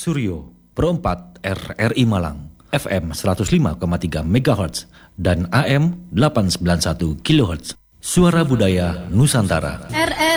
Suryo Pro 4 RRI Malang FM 105,3 MHz dan AM 891 kHz. Suara Budaya Nusantara.